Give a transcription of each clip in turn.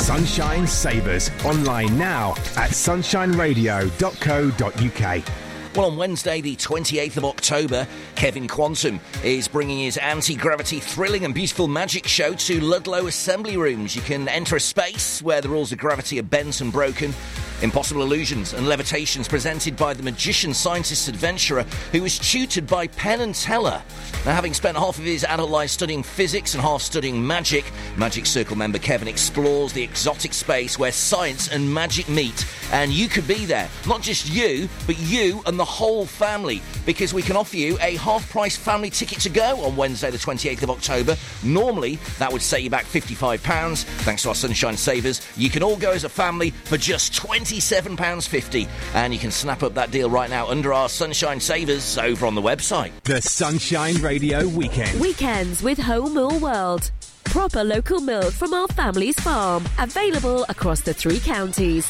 Sunshine Savers. Online now at sunshineradio.co.uk. Well, on Wednesday, the 28th of October, Kevin Quantum is bringing his anti-gravity thrilling and beautiful magic show to Ludlow Assembly Rooms. You can enter a space where the rules of gravity are bent and broken. Impossible illusions and levitations presented by the magician, scientist, adventurer who was tutored by Penn and Teller. Now, having spent half of his adult life studying physics and half studying magic, Magic Circle member Kevin explores the exotic space where science and magic meet. And you could be there. Not just you, but you and the whole family, because we can offer you a half-price family ticket to go on Wednesday the 28th of October. Normally, that would set you back £55. Thanks to our Sunshine Savers, you can all go as a family for just £27.50. And you can snap up that deal right now under our Sunshine Savers over on the website. The Sunshine Radio Weekend. Weekends with Whole Mill World. Proper local milk from our family's farm. Available across the 3 counties.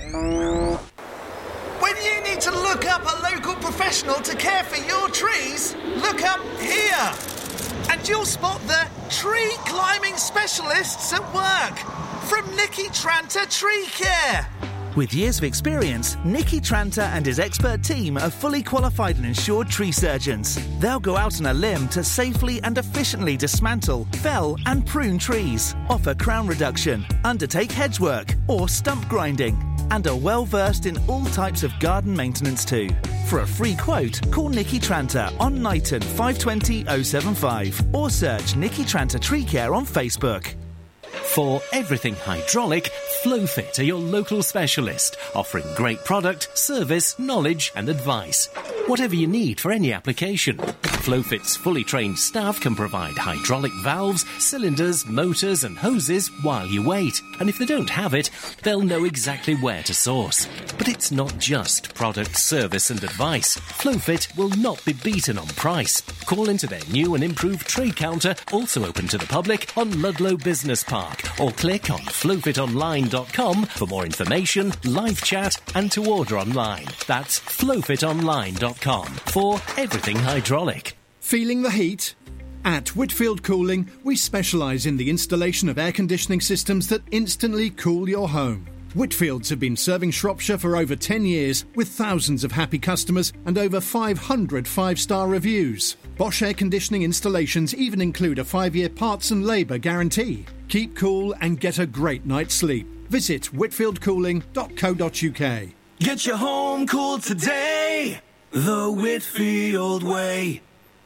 When you need to look up a local professional to care for your trees, look up here. And you'll spot the tree climbing specialists at work from Nicky Tranter Tree Care. With years of experience, Nicky Tranter and his expert team are fully qualified and insured tree surgeons. They'll go out on a limb to safely and efficiently dismantle, fell and prune trees, offer crown reduction, undertake hedge work or stump grinding, and are well versed in all types of garden maintenance too. For a free quote, call Nicky Tranter on Knighton 520 075 or search Nicky Tranter Tree Care on Facebook. For everything hydraulic, Flowfit are your local specialist, offering great product, service, knowledge and advice. Whatever you need for any application. Flowfit's fully trained staff can provide hydraulic valves, cylinders, motors and hoses while you wait. And if they don't have it, they'll know exactly where to source. But it's not just product, service and advice. Flowfit will not be beaten on price. Call into their new and improved trade counter, also open to the public, on Ludlow Business Park, or click on flowfitonline.com for more information, live chat and to order online. That's flowfitonline.com for everything hydraulic. Feeling the heat? At Whitfield Cooling, we specialise in the installation of air conditioning systems that instantly cool your home. Whitfields have been serving Shropshire for over 10 years with thousands of happy customers and over 500 5-star reviews. Bosch air conditioning installations even include a 5-year parts and labour guarantee. Keep cool and get a great night's sleep. Visit whitfieldcooling.co.uk. Get your home cool today, the Whitfield way.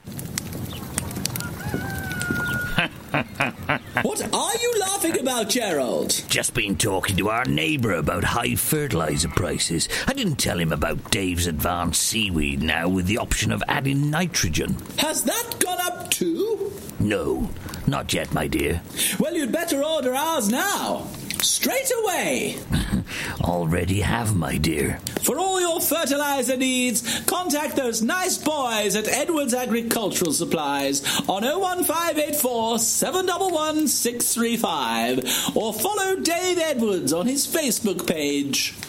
What are you laughing about, Gerald? Just been talking to our neighbour about high fertiliser prices. I didn't tell him about Dave's Advanced Seaweed now with the option of adding nitrogen. Has that gone up too? No, not yet, my dear. Well, you'd better order ours now. Straight away. Already have, my dear. For all your fertiliser needs, contact those nice boys at Edwards Agricultural Supplies on 01584 711 635 or follow Dave Edwards on his Facebook page.